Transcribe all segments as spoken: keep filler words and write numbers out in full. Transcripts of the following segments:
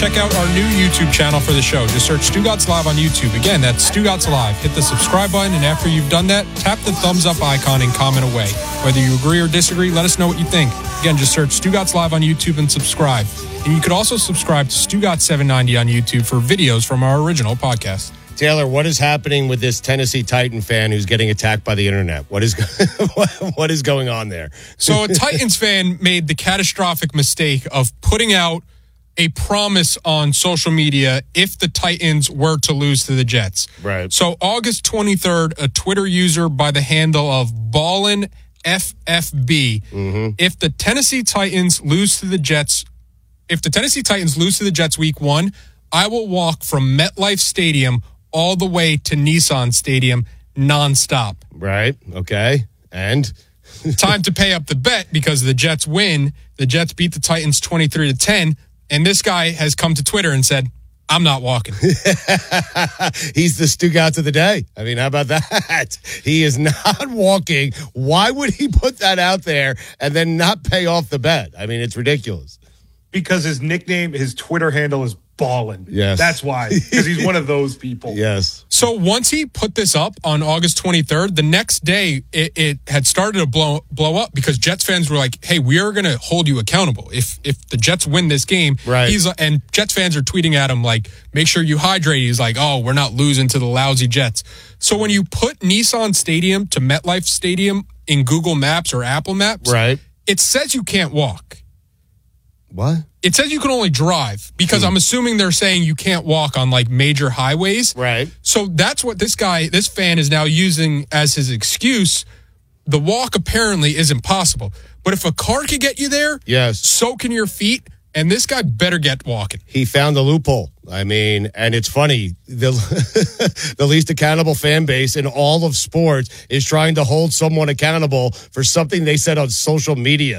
check out our new YouTube channel for the show. Just search Stugotz Live on YouTube. Again, that's Stugotz Live. Hit the subscribe button, and after you've done that, tap the thumbs up icon and comment away. Whether you agree or disagree, let us know what you think. Again, just search Stugotz Live on YouTube and subscribe. And you could also subscribe to Stugotz seven ninety on YouTube for videos from our original podcast. Taylor, what is happening with this Tennessee Titan fan who's getting attacked by the internet? What is what is going on there? So a Titans fan made the catastrophic mistake of putting out a promise on social media if the Titans were to lose to the Jets. Right. So August twenty-third, a Twitter user by the handle of Ballin F F B, mm-hmm. if the Tennessee Titans lose to the Jets, if the Tennessee Titans lose to the Jets week one, I will walk from MetLife Stadium all the way to Nissan Stadium nonstop. Right. Okay. And time to pay up the bet because the Jets win. The Jets beat the Titans twenty-three to ten. And this guy has come to Twitter and said, I'm not walking. He's the Stugotz of the day. I mean, how about that? He is not walking. Why would he put that out there and then not pay off the bet? I mean, it's ridiculous. Because his nickname, his Twitter handle is Ballin. Yes. That's why. Because he's one of those people. Yes. So once he put this up on August twenty-third, the next day it, it had started to blow blow up because Jets fans were like, hey, we are going to hold you accountable. If if the Jets win this game, right. he's and Jets fans are tweeting at him like, make sure you hydrate. He's like, oh, we're not losing to the lousy Jets. So when you put Nissan Stadium to MetLife Stadium in Google Maps or Apple Maps, right. it says you can't walk. What? It says you can only drive because hmm. I'm assuming they're saying you can't walk on like major highways. Right. So that's what this guy, this fan is now using as his excuse. The walk apparently is impossible. But if a car can get you there, yes, so can your feet. And this guy better get walking. He found the loophole. I mean, and it's funny. The, the least accountable fan base in all of sports is trying to hold someone accountable for something they said on social media.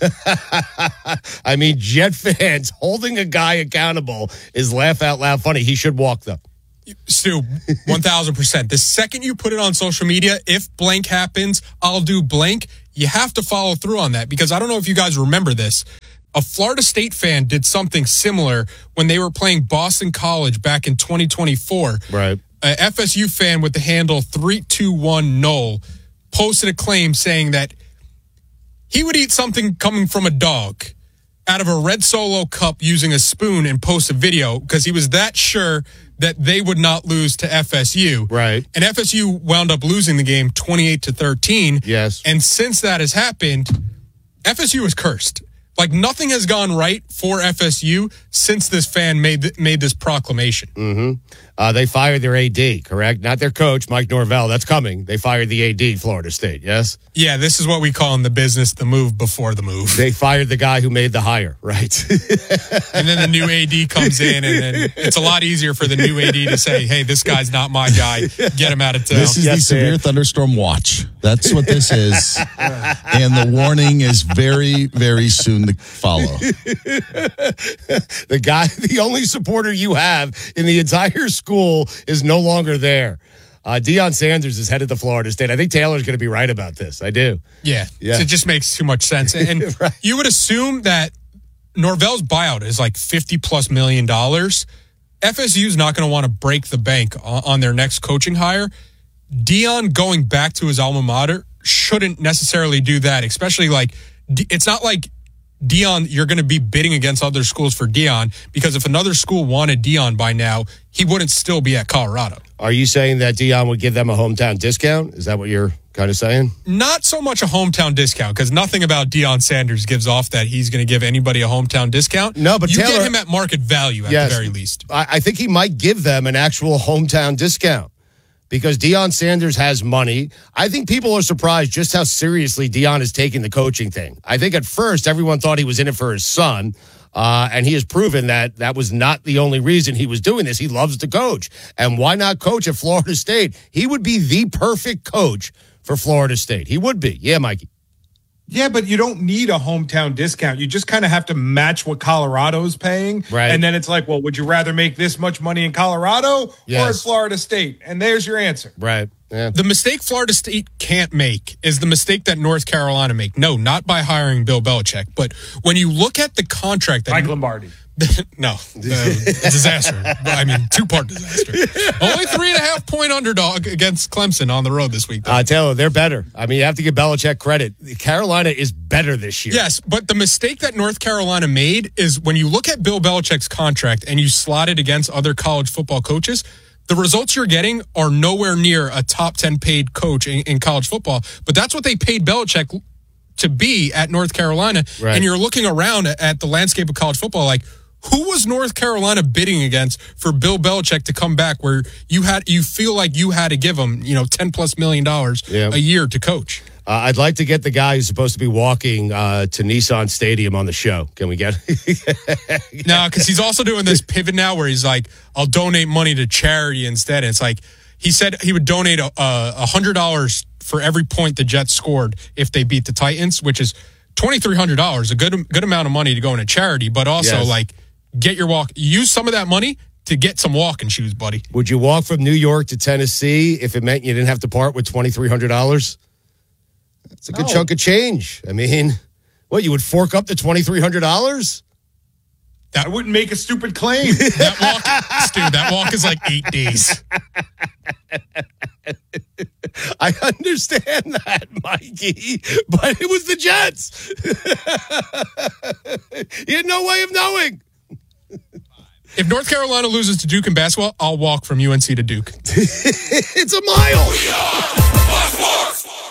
I mean, Jet fans holding a guy accountable is laugh out loud funny. He should walk, though. Stu, one thousand percent. The second you put it on social media, if blank happens, I'll do blank. You have to follow through on that because I don't know if you guys remember this. A Florida State fan did something similar when they were playing Boston College back in twenty twenty-four. Right. A F S U fan with the handle three two one Knoll posted a claim saying that he would eat something coming from a dog out of a red Solo cup using a spoon and post a video because he was that sure that they would not lose to F S U. Right. And F S U wound up losing the game twenty-eight to thirteen. Yes. And since that has happened, F S U is cursed. Like nothing has gone right for F S U since this fan made th- made this proclamation. Mm-hmm. Uh, they fired their A D, correct? Not their coach, Mike Norvell. That's coming. They fired the A D, Florida State, yes? Yeah, this is what we call in the business the move before the move. They fired the guy who made the hire, right? And then the new A D comes in, and then it's a lot easier for the new A D to say, hey, this guy's not my guy. Get him out of town. This is yes, the severe man. thunderstorm watch. That's what this is. And the warning is very, very soon to follow. The guy, the only supporter you have in the entire school is no longer there. Uh, Deion Sanders is headed to Florida State. I think Taylor's going to be right about this. I do. Yeah. Yeah. So it just makes too much sense. And right. You would assume that Norvell's buyout is like fifty plus million dollars. F S U is not going to want to break the bank on, on their next coaching hire. Deion going back to his alma mater shouldn't necessarily do that, especially like it's not like Deion, you're going to be bidding against other schools for Deion because if another school wanted Deion by now, he wouldn't still be at Colorado. Are you saying that Deion would give them a hometown discount? Is that what you're kind of saying? Not so much a hometown discount because nothing about Deion Sanders gives off that he's going to give anybody a hometown discount. No, but you Taylor, get him at market value at yes, the very least. I, I think he might give them an actual hometown discount. Because Deion Sanders has money. I think people are surprised just how seriously Deion is taking the coaching thing. I think at first everyone thought he was in it for his son, uh, and he has proven that that was not the only reason he was doing this. He loves to coach. And why not coach at Florida State? He would be the perfect coach for Florida State. He would be. Yeah, Mikey. Yeah, but you don't need a hometown discount. You just kind of have to match what Colorado's paying. Right. And then it's like, well, would you rather make this much money in Colorado yes. or at Florida State? And there's your answer. Right. Yeah. The mistake Florida State can't make is the mistake that North Carolina make. No, not by hiring Bill Belichick. But when you look at the contract that Mike Lombardi. No, uh, disaster. I mean, two-part disaster. Only three and a half point underdog against Clemson on the road this week. I uh, tell you, they're better. I mean, you have to give Belichick credit. Carolina is better this year. Yes, but the mistake that North Carolina made is when you look at Bill Belichick's contract and you slot it against other college football coaches, the results you're getting are nowhere near a top ten paid coach in, in college football. But that's what they paid Belichick to be at North Carolina. Right. And you're looking around at the landscape of college football like, who was North Carolina bidding against for Bill Belichick to come back where you had you feel like you had to give him, you know, ten plus million dollars yeah. a year to coach? Uh, I'd like to get the guy who's supposed to be walking uh, to Nissan Stadium on the show. Can we get it? No, because he's also doing this pivot now where he's like, I'll donate money to charity instead. And it's like, he said he would donate a, a one hundred dollars for every point the Jets scored if they beat the Titans, which is twenty-three hundred dollars, a good good amount of money to go into charity, but also yes. like, get your walk. Use some of that money to get some walking shoes, buddy. Would you walk from New York to Tennessee if it meant you didn't have to part with twenty-three hundred dollars? That's a good no. chunk of change. I mean, what, you would fork up the twenty-three hundred dollars? That wouldn't make a stupid claim. That walk, Stu, that walk is like eight days. I understand that, Mikey, but it was the Jets. You had no way of knowing. If North Carolina loses to Duke in basketball, I'll walk from U N C to Duke. It's a mile.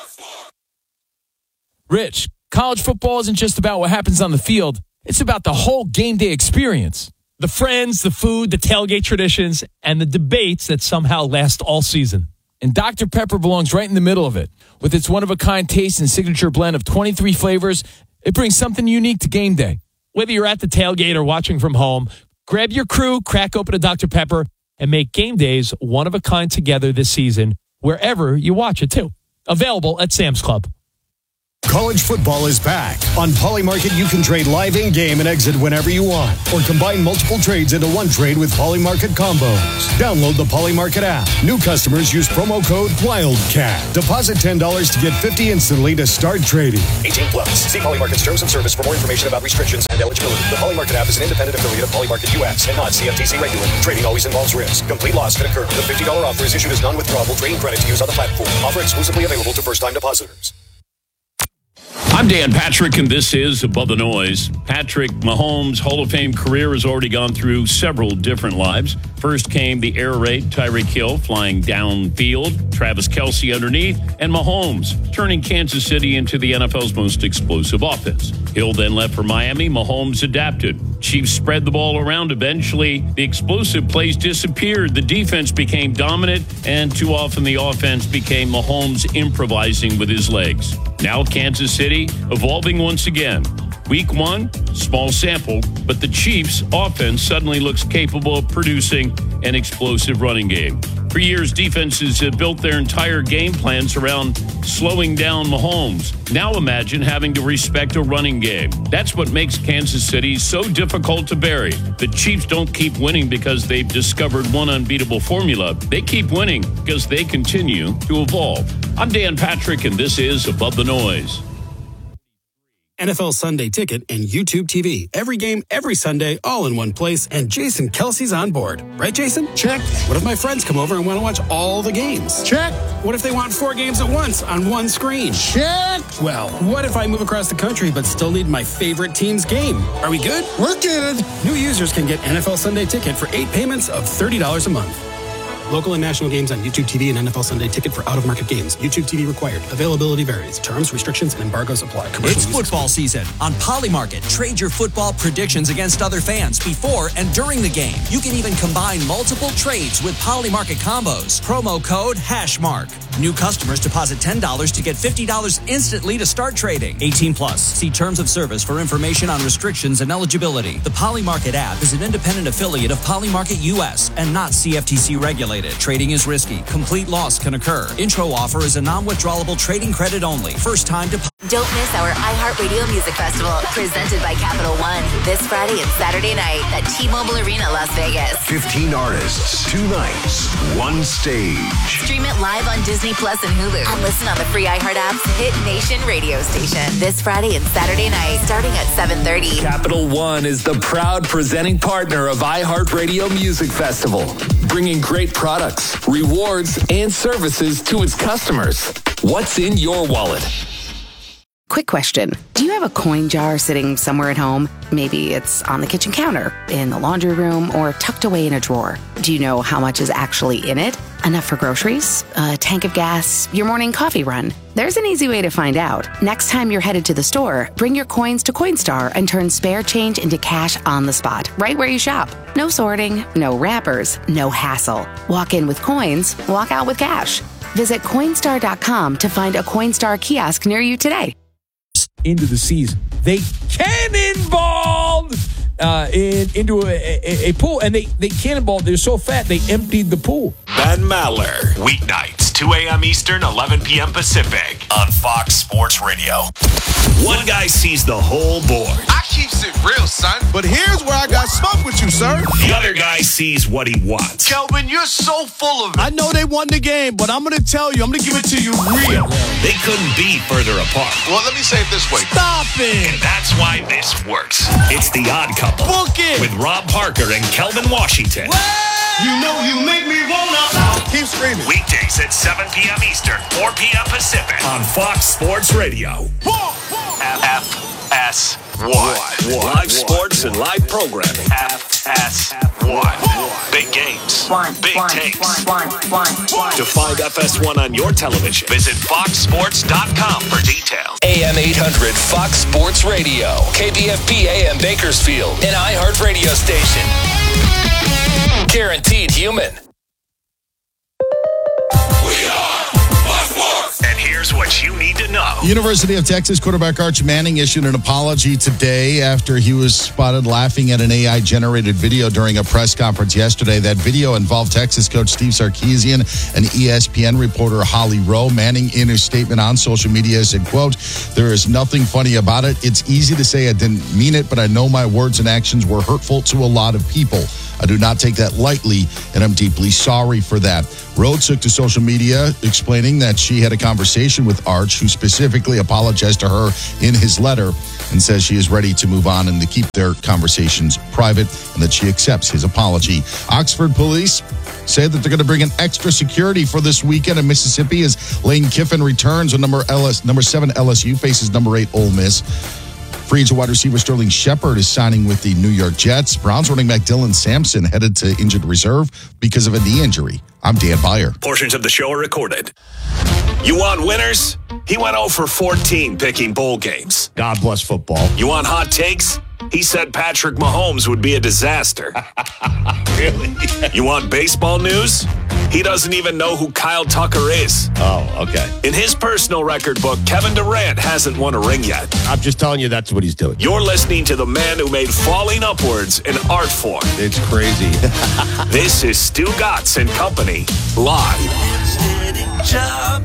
Rich, college football isn't just about what happens on the field. It's about the whole game day experience. The friends, the food, the tailgate traditions, and the debates that somehow last all season. And Doctor Pepper belongs right in the middle of it. With its one-of-a-kind taste and signature blend of twenty-three flavors, it brings something unique to game day. Whether you're at the tailgate or watching from home, grab your crew, crack open a Doctor Pepper, and make game days one-of-a-kind together this season, wherever you watch it, too. Available at Sam's Club. College football is back. On Polymarket, you can trade live in-game and exit whenever you want, or combine multiple trades into one trade with Polymarket combos. Download the Polymarket app. New customers use promo code WILDCAT. Deposit ten dollars to get fifty dollars instantly to start trading. eighteen plus. See Polymarket's terms of service for more information about restrictions and eligibility. The Polymarket app is an independent affiliate of Polymarket U S and not C F T C regulated. Trading always involves risk. Complete loss can occur. The fifty dollars offer is issued as non-withdrawable trading credit to use on the platform. Offer exclusively available to first-time depositors. I'm Dan Patrick, and this is Above the Noise. Patrick Mahomes' Hall of Fame career has already gone through several different lives. First came the air raid, Tyreek Hill flying downfield, Travis Kelce underneath, and Mahomes turning Kansas City into the N F L's most explosive offense. Hill then left for Miami. Mahomes adapted. Chiefs spread the ball around. Eventually, the explosive plays disappeared. The defense became dominant, and too often the offense became Mahomes improvising with his legs. Now Kansas City evolving once again. Week one, small sample, but the Chiefs' offense suddenly looks capable of producing an explosive running game. For years, defenses have built their entire game plans around slowing down Mahomes. Now imagine having to respect a running game. That's what makes Kansas City so difficult to bury. The Chiefs don't keep winning because they've discovered one unbeatable formula. They keep winning because they continue to evolve. I'm Dan Patrick, and this is Above the Noise. N F L Sunday Ticket and YouTube T V. Every game, every Sunday, all in one place. And Jason Kelce's on board. Right, Jason? Check. What if my friends come over and want to watch all the games? Check. What if they want four games at once on one screen? Check. Well, what if I move across the country but still need my favorite team's game? Are we good? We're good. New users can get N F L Sunday Ticket for eight payments of thirty dollars a month. Local and national games on YouTube T V and N F L Sunday Ticket for out-of-market games. YouTube T V required. Availability varies. Terms, restrictions, and embargoes apply. It's football season. On Polymarket, trade your football predictions against other fans before and during the game. You can even combine multiple trades with Polymarket combos. Promo code HashMark. New customers deposit ten dollars to get fifty dollars instantly to start trading. eighteen plus. See terms of service for information on restrictions and eligibility. The Polymarket app is an independent affiliate of Polymarket U S and not C F T C regulated. regulated. Trading is risky. Complete loss can occur. Intro offer is a non-withdrawable trading credit only. First time to... Don't miss our iHeartRadio Music Festival, presented by Capital One, this Friday and Saturday night at T-Mobile Arena, Las Vegas. fifteen artists, two nights, one stage. Stream it live on Disney Plus and Hulu, and listen on the free iHeart app's Hit Nation radio station this Friday and Saturday night, starting at seven thirty. Capital One is the proud presenting partner of iHeartRadio Music Festival, bringing great products, rewards, and services to its customers. What's in your wallet? Quick question. Do you have a coin jar sitting somewhere at home? Maybe it's on the kitchen counter, in the laundry room, or tucked away in a drawer. Do you know how much is actually in it? Enough for groceries? A tank of gas? Your morning coffee run? There's an easy way to find out. Next time you're headed to the store, bring your coins to Coinstar and turn spare change into cash on the spot, right where you shop. No sorting, no wrappers, no hassle. Walk in with coins, walk out with cash. Visit Coinstar dot com to find a Coinstar kiosk near you today. Into the season, they cannonballed uh, in, into a, a, a pool, and they they cannonballed. They're so fat they emptied the pool. Ben Maller, weeknights, two a.m. Eastern, eleven p.m. Pacific, on Fox Sports Radio. One guy sees the whole board. I keeps it real, son. But here's where I got smoke with you, sir. The other guy sees what he wants. Kelvin, you're so full of it. I know they won the game, but I'm going to tell you, I'm going to give it to you real. They couldn't be further apart. Well, let me say it this way. Stop it. And that's why this works. It's The Odd Couple. Book it. With Rob Parker and Kelvin Washington. You know you make me wanna. Keep screaming. Weekdays at seven p.m. Eastern, four p.m. Pacific on Fox Sports Radio. F S one. Live sports and live programming. F S one. Big games. Big takes. To find F S one on your television, visit fox sports dot com for details. A M eight hundred Fox Sports Radio, K B F P A M Bakersfield, an iHeart radio station. Guaranteed human. We are Fox. And here's what you need to know. University of Texas quarterback Arch Manning issued an apology today after he was spotted laughing at an A I-generated video during a press conference yesterday. That video involved Texas coach Steve Sarkisian and E S P N reporter Holly Rowe. Manning, in his statement on social media, said, quote, "There is nothing funny about it. It's easy to say I didn't mean it, but I know my words and actions were hurtful to a lot of people. I do not take that lightly, and I'm deeply sorry for that." Rowe took to social media explaining that she had a conversation with Arch, who specifically apologized to her in his letter and says she is ready to move on and to keep their conversations private and that she accepts his apology. Oxford police say that they're going to bring in extra security for this weekend in Mississippi as Lane Kiffin returns. On number L S, number seven L S U faces number eight Ole Miss. Free agent wide receiver Sterling Shepard is signing with the New York Jets. Browns running back Dylan Sampson headed to injured reserve because of a knee injury. I'm Dan Byer. Portions of the show are recorded. You want winners? He went oh for fourteen picking bowl games. God bless football. You want hot takes? He said Patrick Mahomes would be a disaster. Really? You want baseball news? He doesn't even know who Kyle Tucker is. Oh, okay. In his personal record book, Kevin Durant hasn't won a ring yet. I'm just telling you that's what he's doing. You're listening to the man who made falling upwards an art form. It's crazy. This is Stu Gatz and Company, live. Job,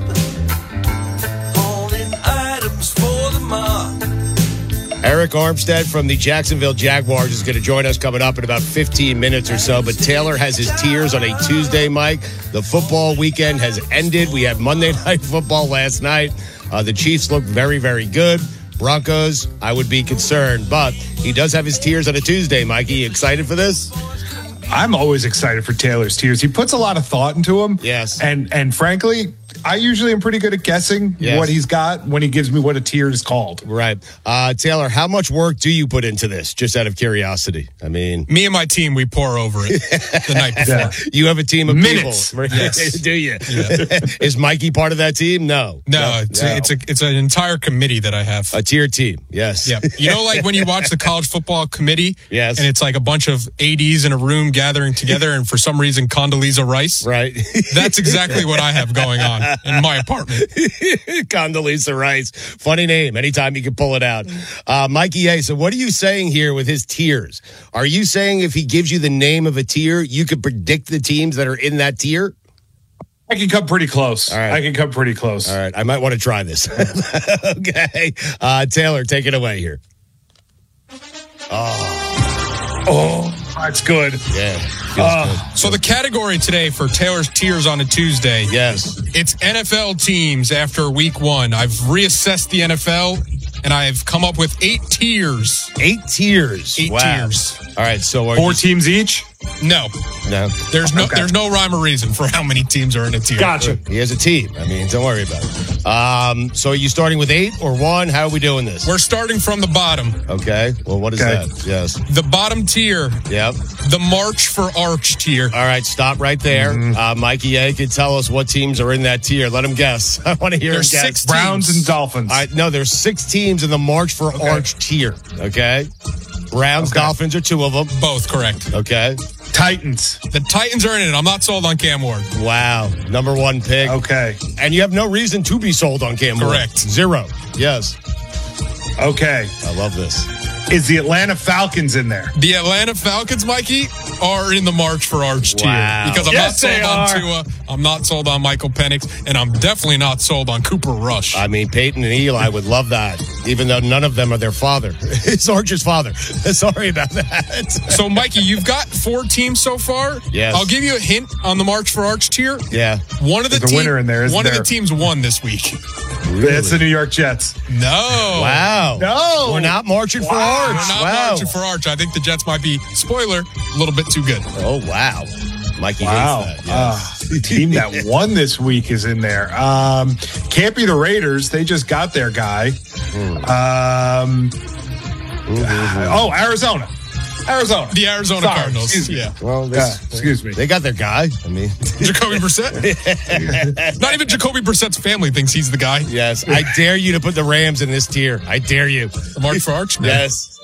holding items for the mob. Eric Armstead from the Jacksonville Jaguars is going to join us coming up in about fifteen minutes or so. But Taylor has his tears on a Tuesday, Mike. The football weekend has ended. We had Monday Night Football last night. Uh, the Chiefs look very, very good. Broncos, I would be concerned. But he does have his tears on a Tuesday, Mikey. You excited for this? I'm always excited for Taylor's tears. He puts a lot of thought into them. Yes. And and frankly, I usually am pretty good at guessing yes. what he's got when he gives me what a tear is called. Right. Uh, Taylor, how much work do you put into this, just out of curiosity? I mean... Me and my team, we pour over it the night before. Yeah. You have a team of Minutes. people. Yes. Do you? Yeah. Is Mikey part of that team? No. No, no. it's, no. A, it's, a, it's an entire committee that I have. A tier team, yes. Yeah. You know, like when you watch the college football committee? Yes. And it's like a bunch of A Ds in a room gathering together, and for some reason, Condoleezza Rice? Right. That's exactly what I have going on. in my apartment. Condoleezza Rice. Funny name. Anytime you can pull it out. Uh, Mikey A, so what are you saying here with his tiers? Are you saying if he gives you the name of a tier, you could predict the teams that are in that tier? I can come pretty close. All right. I can come pretty close. All right. I might want to try this. Okay. Uh, Taylor, take it away here. Oh. Oh, that's good. Yeah. Uh, so the category today for Taylor's Tiers on a Tuesday. Yes. It's N F L teams after week one. I've reassessed the N F L, and I've come up with eight tiers. Eight tiers. Eight wow. tiers. All right. So are Four you... teams each? No. No. There's no Okay. there's no rhyme or reason for how many teams are in a tier. Gotcha. He has a team. I mean, don't worry about it. Um, so are you starting with eight or one? How are we doing this? We're starting from the bottom. Okay. Well, what is Okay. that? Yes. The bottom tier, Yep. the March for Arch tier. All right. Stop right there. Mm-hmm. Uh, Mikey A can tell us what teams are in that tier. Let him guess. I want to hear There's him guess. six Browns teams. and Dolphins. All right, no, there's six teams in the March for Arch tier. Okay. Browns, Okay. Dolphins are two of them. Both correct. Okay. Titans. The Titans are in it. I'm not sold on Cam Ward. Wow. Number one pick. Okay. And you have no reason to be sold on Cam Ward. Correct. Zero. Yes. Okay. I love this. Is the Atlanta Falcons in there? The Atlanta Falcons, Mikey, are in the March for Arch tier. Wow. Because I'm Yes, not they sold on are. Tua. I'm not sold on Michael Penix. And I'm definitely not sold on Cooper Rush. I mean, Peyton and Eli would love that, even though none of them are their father. It's Arch's father. Sorry about that. So, Mikey, you've got four teams so far. Yes. I'll give you a hint on the March for Arch tier. Yeah. One of the There's a team- winner in there, isn't One of there? the teams won this week. It's the New York Jets. No. Wow. No. We're not marching for Wow. Arch. We're not wow. marching for Arch. I think the Jets might be, spoiler, a little bit too good. Oh, wow. Mikey Wow. hates that. Uh, Yes. the team that won this week is in there. Um, can't be the Raiders. They just got their guy. Um, oh, Arizona. Arizona. The Arizona Sorry, Cardinals. excuse me. Yeah. Well, Yeah, excuse me. They got their guy. I mean, Jacoby Brissett. Not even Jacoby Brissett's family thinks he's the guy. yes. I dare you to put the Rams in this tier. I dare you. The March for Arch? No. Yes.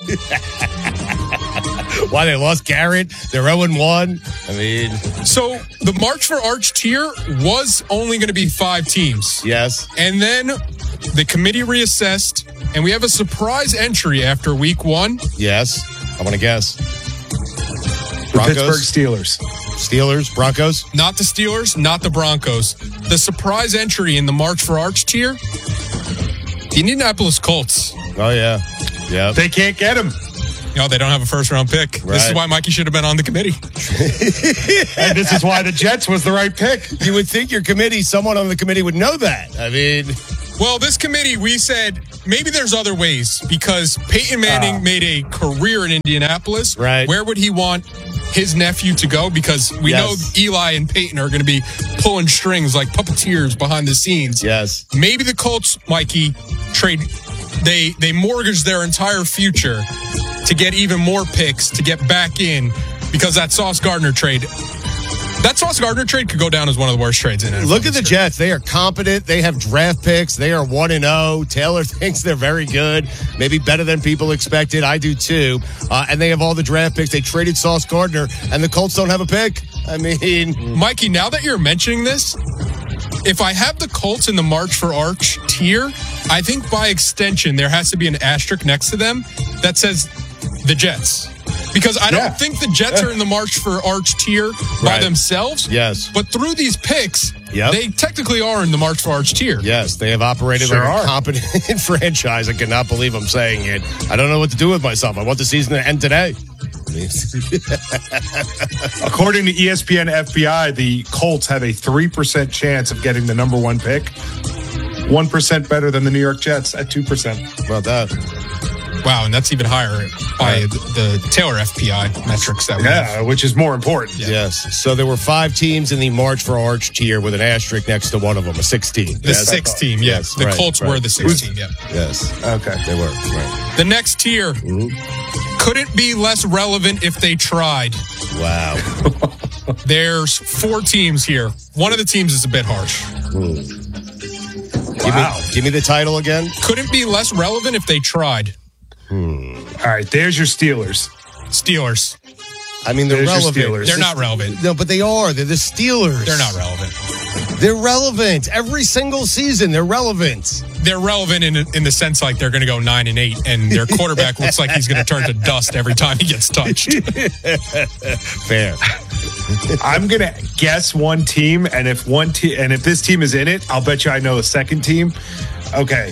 Why they lost Garrett? They're oh and one. I mean, So the March for Arch tier was only going to be five teams. yes. And then the committee reassessed, and we have a surprise entry after week one. Yes. I want to guess. The Broncos? Pittsburgh Steelers. Steelers? Broncos? Not the Steelers, not the Broncos. The surprise entry in the March for Arch tier, the Indianapolis Colts. Oh, yeah. Yeah. They can't get him. No, they don't have a first round pick. This is Right. why Mikey should have been on the committee. And this is why the Jets was the right pick. You would think your committee, someone on the committee would know that. I mean, Well, this committee, we said maybe there's other ways because Peyton Manning Uh. made a career in Indianapolis. Right. Where would he want his nephew to go? Because we Yes. know Eli and Peyton are going to be pulling strings like puppeteers behind the scenes. yes. Maybe the Colts, Mikey, trade. They they mortgage their entire future to get even more picks to get back in because that Sauce Gardner trade. That Sauce Gardner trade could go down as one of the worst trades in N F L Look at the history. Jets. They are competent. They have draft picks. They are one and oh. Taylor thinks they're very good, maybe better than people expected. I do too. Uh, and they have all the draft picks. They traded Sauce Gardner, and the Colts don't have a pick. I mean, Mikey, now that you're mentioning this, if I have the Colts in the March for Arch tier, I think by extension there has to be an asterisk next to them that says the Jets. Because I don't Yeah. think the Jets are in the March for Arch tier by Right. themselves. Yes. But through these picks, Yep. they technically are in the March for Arch tier. yes, they have operated Sure like are. a competent franchise. I cannot believe I'm saying it. I don't know what to do with myself. I want the season to end today. According to E S P N F B I, the Colts have a three percent chance of getting the number one pick. one percent better than the New York Jets at two percent. About that. Wow, and that's even higher by the, the Taylor F P I metrics that we have. Yeah, which is more important. Yes. So there were five teams in the March for Arch tier with an asterisk next to one of them, a sixteen. The six team, yes. The right, Colts right. were the six team, yeah. Yes. Okay. They were. Right. The next tier couldn't be less relevant if they tried. Wow. There's four teams here. One of the teams is a bit harsh. Give me, give me the title again. Couldn't be less relevant if they tried. All right, there's your Steelers. Steelers. I mean, they're There's your relevant. Steelers. They're not relevant. No, but they are. They're the Steelers. They're not relevant. They're relevant. Every single season, they're relevant. They're relevant in in the sense like they're going to go nine and eight, and their quarterback looks like he's going to turn to dust every time he gets touched. Fair. I'm gonna guess one team, and if one team, and if this team is in it, I'll bet you I know a second team. Okay.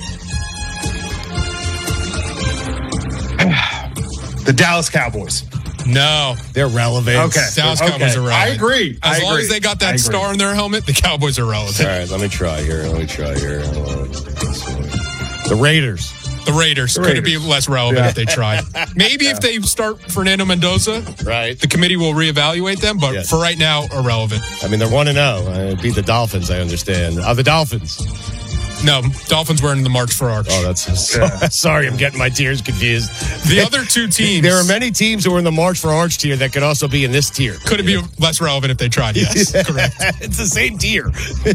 The Dallas Cowboys. No, they're relevant. Okay, Dallas okay. Cowboys are relevant. I agree. As I long agree. as they got I that agree. star in their helmet, the Cowboys are relevant. All right, let me try here. Let me try here. The Raiders. The Raiders The couldn't be Raiders. less relevant Yeah. if they tried. Maybe if they start Fernando Mendoza, right? The committee will reevaluate them, but Yes. for right now, irrelevant. I mean, they're one and zero. Uh, beat the Dolphins. I understand. Oh, the Dolphins. No, Dolphins were in the March for Arch. Oh, that's sorry. I'm getting my tiers confused. The other two teams. There are many teams who are in the March for Arch tier that could also be in this tier. Could it be less relevant if they tried? Yes, correct. It's the same tier.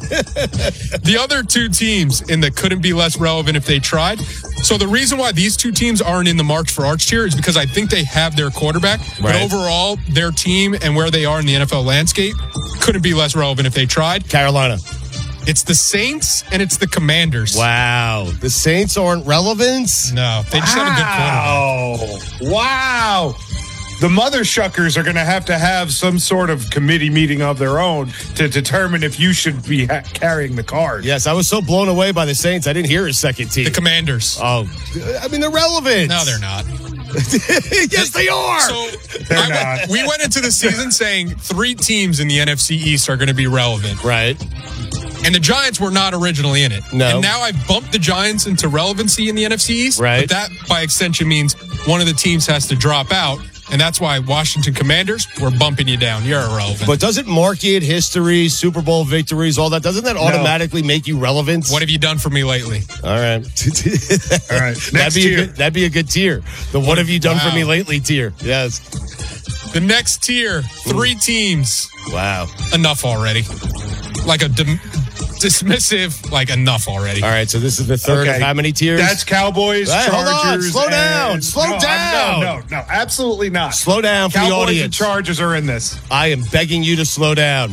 The other two teams in the couldn't be less relevant if they tried. So the reason why these two teams aren't in the March for Arch tier is because I think they have their quarterback. But Right. overall, their team and where they are in the N F L landscape couldn't be less relevant if they tried. Carolina. It's the Saints and it's the Commanders. Wow. The Saints aren't relevant? No, they just have a good quarterback. Wow. Wow. The mother shuckers are going to have to have some sort of committee meeting of their own to determine if you should be ha- carrying the card. Yes, I was so blown away by the Saints. I didn't hear his second team. The Commanders. Oh, I mean, they're relevant. No, they're not. Yes, they are. So I went, we went into the season saying three teams in the N F C East are going to be relevant. Right. And the Giants were not originally in it. No. And now I've bumped the Giants into relevancy in the N F C East. Right. But that, by extension, means one of the teams has to drop out. And that's why Washington Commanders, we're bumping you down. You're irrelevant. But doesn't market history, Super Bowl victories, all that, doesn't that automatically make you relevant? What have you done for me lately? All right. All right. that'd, Next be tier. a good, that'd be a good tier. The what have you done Wow. for me lately tier. Yes. The next tier, three teams. Wow. Enough already. Like a dim- dismissive, like enough already. All right, so this is the third Okay. of how many tiers? That's Cowboys, Hey, hold on. Chargers. Slow down. and- Slow no, down. No, no, no, absolutely not. Slow down for Cowboys the and audience. Chargers are in this. I am begging you to slow down.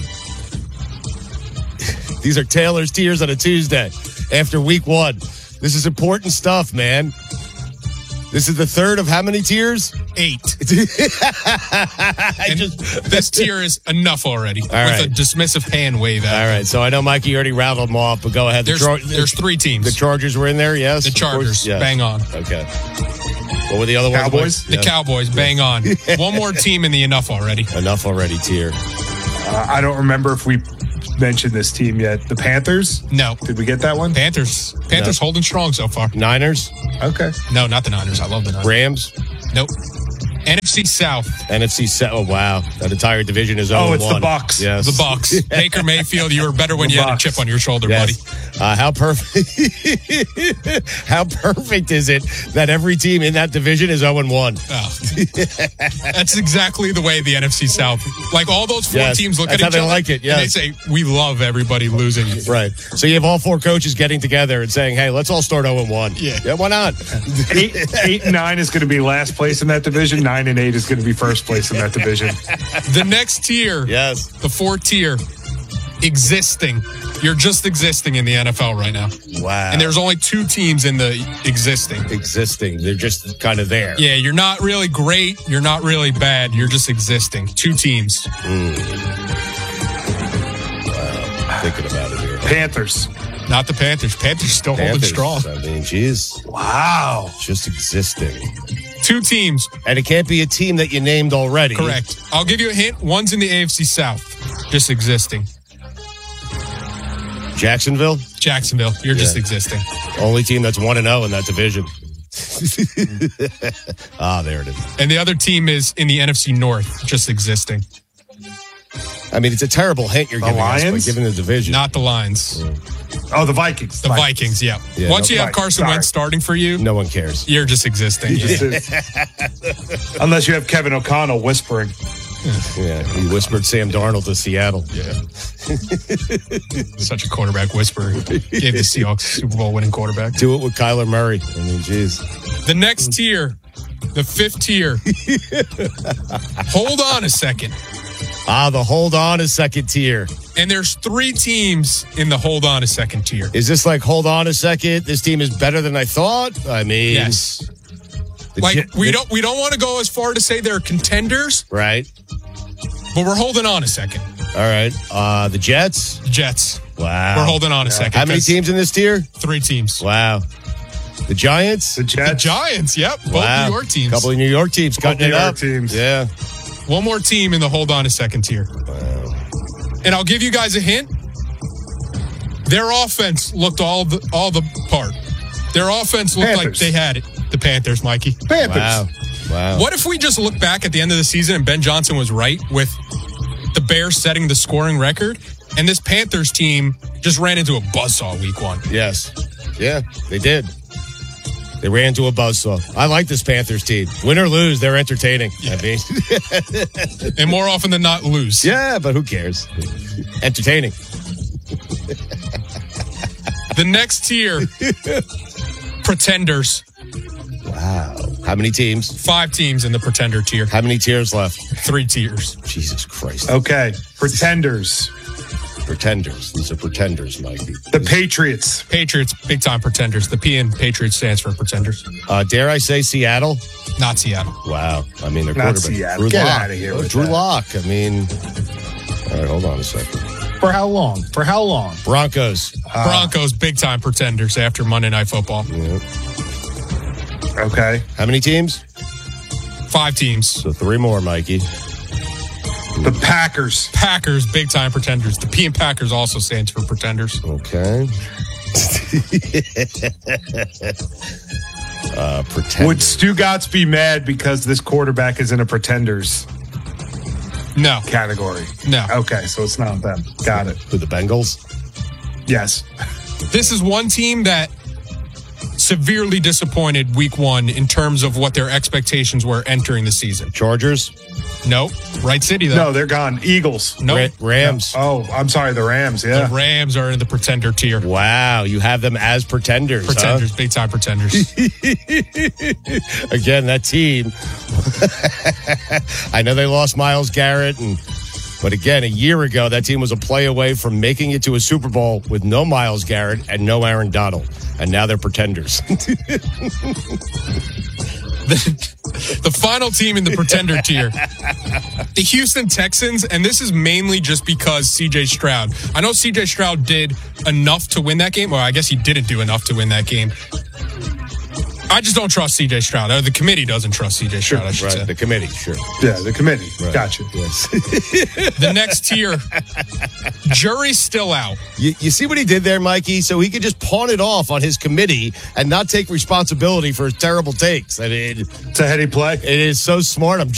These are Taylor's tiers on a Tuesday after week one. This is important stuff, man. This is the third of how many tiers? Eight. I And just, this tier is enough already. with right. a dismissive hand wave at all right, so I know Mikey already rattled them off, but go ahead. The There's, Char- there's three teams. the Chargers were in there, yes? The of course? Chargers, Yes. bang on. Okay. What were the other Cowboys? ones? The Yeah. Cowboys, bang on. One more team in the enough already. Enough already tier. Uh, I don't remember if we mentioned this team yet. The Panthers? No. Did we get that one? Panthers. Panthers No. holding strong so far. Niners? Okay. No, not the Niners. I love the Niners. Rams? Nope. N F C South. N F C South. Oh, wow. That entire division is Oh, oh it's the Bucks. Yes. The Bucks. Baker Mayfield, you were better when The you had a Bucks. chip on your shoulder, Yes. buddy. Uh, how perfect How perfect is it that every team in that division is oh and one? Oh. That's exactly the way the N F C South. Like all those four Yes, teams look that's at how each they other like it, and they yes. say, we love everybody losing. Right. So you have all four coaches getting together and saying, hey, let's all start oh and one. Yeah. Yeah, why not? Eight, eight and nine is going to be last place in that division. Nine and eight is going to be first place in that division. The next tier, Yes. the fourth tier, existing. You're just existing in the N F L right now. Wow. And there's only two teams in the existing. Existing. They're just kind of there. Yeah, you're not really great. You're not really bad. You're just existing. Two teams. Wow. Thinking about it here. Panthers. Not the Panthers. Panthers still Panthers, holding strong. I mean, geez. Wow. Just existing. Two teams. And it can't be a team that you named already. Correct. I'll give you a hint. One's in the A F C South. Just existing. Jacksonville? Jacksonville. You're just Yeah. existing. Only team that's one and oh in that division. Ah, there it is. And the other team is in the N F C North. Just existing. I mean, it's a terrible hint you're The giving us by Lions? giving the division. Not the Lions. Oh, the Vikings. The Vikings, yeah. Yeah, Once no, you have Vikings. Carson Sorry. Wentz starting for you, No one cares. you're just existing. This Yeah. is- Unless you have Kevin O'Connell whispering. Yeah, he whispered Sam Darnold to Seattle. Yeah. Such a quarterback whisperer. Gave the Seahawks Super Bowl winning quarterback. Do it with Kyler Murray. I mean, geez. The next tier, The fifth tier. Hold on a second. Ah, the hold on a second tier. And there's three teams in the hold on a second tier. Is this like, hold on a second, this team is better than I thought? I mean, yes. Like Jet- we the- don't we don't want to go as far to say they're contenders, Right. but we're holding on a second. All right. Uh, the Jets. Jets. Wow. We're holding on a second. How many 'cause teams in this tier? Three teams. Wow. The Giants. The The Jets. Giants, yep. Both Wow. New York teams. Couple of New York teams Both cutting New it York up. teams. Yeah. One more team in the hold on a second tier. And I'll give you guys a hint. Their offense looked all the all the part. Their offense looked like Panthers. they had it. The Panthers, Mikey. Panthers. Wow. Wow. What if we just look back at the end of the season and Ben Johnson was right with the Bears setting the scoring record, and this Panthers team just ran into a buzzsaw week one? Yes. Yeah, they did. They ran into a buzzsaw. I like this Panthers team. Win or lose, they're entertaining. I mean, And more often than not, lose. yeah, but who cares? Entertaining. The next tier, Pretenders. Wow. How many teams? Five teams in the Pretender tier. How many tiers left? Three tiers. Jesus Christ. Okay. Pretenders. Pretenders. These are pretenders, Mikey. The Patriots. Patriots, big time Pretenders. The P in Patriots stands for Pretenders. Uh, dare I say Seattle? Not Seattle. Wow. I mean, their Not quarterback. Seattle. Drew Get Lock. outta here Oh, with Drew that. Lock. I mean, all right, hold on a second. For how long? For how long? Broncos. Uh, Broncos, big time Pretenders after Monday Night Football. Yeah. Okay. How many teams? Five teams. So three more, Mikey. The Packers. Packers, big time Pretenders. The P in Packers also stands for Pretenders. Okay. uh, pretenders. Would Stu Gotts be mad because this quarterback is in a Pretenders No. category? No. Okay, so it's not them. Got it. Who, the Bengals? Yes. This is one team that severely disappointed week one in terms of what their expectations were entering the season. Chargers? Nope. Right city, though. No, they're gone. Eagles. Nope. Ra- Rams? Oh, I'm sorry, the Rams. Yeah. The Rams are in the Pretender tier. Wow, you have them as pretenders. Pretenders, big time Pretenders. Huh? Again, that team. I know they lost Myles Garrett, and but again, a year ago, that team was a play away from making it to a Super Bowl with no Myles Garrett and no Aaron Donald. And now they're pretenders. the, the final team in the Pretender tier, the Houston Texans, and this is mainly just because C J Stroud. I know C J Stroud did enough to win that game. Well, I guess he didn't do enough to win that game. I just don't trust C J Stroud. Or the committee doesn't trust C J Stroud, I should Right, say. the committee, sure. Yeah, the committee. Right. Gotcha. Yes. The next tier, jury's still out. You, you see what he did there, Mikey? So he could just pawn it off on his committee and not take responsibility for his terrible takes. I mean, It's a heady play. it is so smart. I'm